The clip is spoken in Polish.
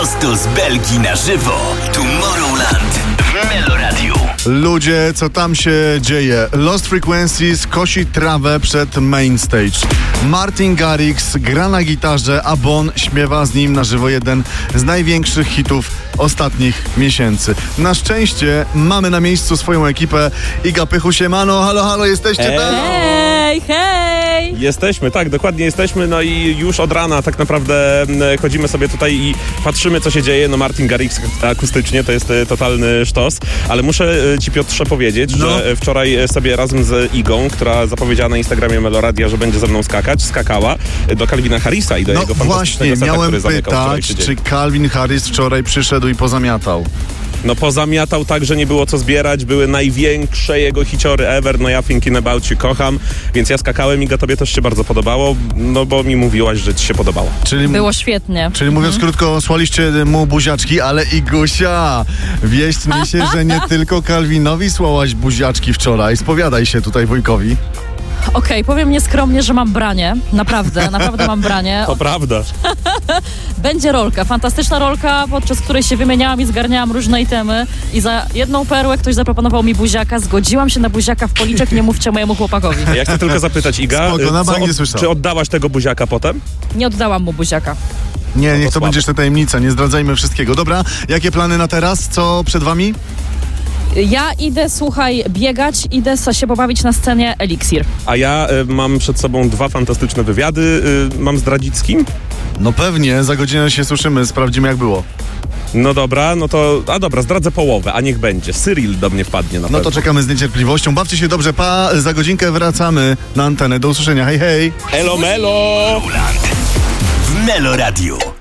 Prosto z Belgii na żywo. Tomorrowland w Meloradiu. Ludzie, co tam się dzieje? Lost Frequencies kosi trawę przed main stage. Martin Garrix gra na gitarze, a Bon śpiewa z nim na żywo jeden z największych hitów ostatnich miesięcy. Na szczęście mamy na miejscu swoją ekipę. Iga Pychu, siemano, halo, halo, jesteście tam? Hej, hej! Jesteśmy, tak, dokładnie jesteśmy, no i już od rana tak naprawdę chodzimy sobie tutaj i patrzymy, co się dzieje. No Martin Garrix akustycznie to jest totalny sztos, ale muszę ci, Piotrze, powiedzieć, że wczoraj sobie razem z Igą, która zapowiedziała na Instagramie Meloradia, że będzie ze mną skakała do Calvina Harrisa i do jego fantastycznego seta, miałem który zamykał wczoraj pytać, tydzień. czy Calvin Harris wczoraj przyszedł i pozamiatał. No pozamiatał tak, że nie było co zbierać, były największe jego hiciory ever, no ja Thinking About You kocham, więc ja skakałem. Iga, tobie też się bardzo podobało, no bo mi mówiłaś, że ci się podobało. Było świetnie. Czyli mówiąc krótko, słaliście mu buziaczki, ale Igusia, wieść niesie, że nie tylko Calvinowi słałaś buziaczki wczoraj. Spowiadaj się tutaj wujkowi. Okej, powiem nieskromnie, że mam branie. Naprawdę mam branie. To prawda. Będzie rolka, fantastyczna rolka, podczas której się wymieniałam i zgarniałam różne itemy i za jedną perłę ktoś zaproponował mi buziaka, zgodziłam się na buziaka w policzek, nie mówcie mojemu chłopakowi. Ja chcę tylko zapytać, Iga, Spoko, na bank nie słyszał. czy oddałaś tego buziaka potem? Nie oddałam mu buziaka. Nie, niech to słabo. będzie jeszcze tajemnica, nie zdradzajmy wszystkiego. Dobra, jakie plany na teraz? Co przed wami? Ja idę, słuchaj, biegać, idę się pobawić na scenie Eliksir. A ja mam przed sobą 2 fantastyczne wywiady. Mam zdradzić z kim? No pewnie, za godzinę się słyszymy, sprawdzimy jak było. No dobra, no to... A dobra, zdradzę połowę, a niech będzie. Cyril do mnie wpadnie na No pewno. to czekamy z niecierpliwością. Bawcie się dobrze, pa, za godzinkę wracamy na antenę. Do usłyszenia, hej, hej! Elo, melo! W Meloradiu.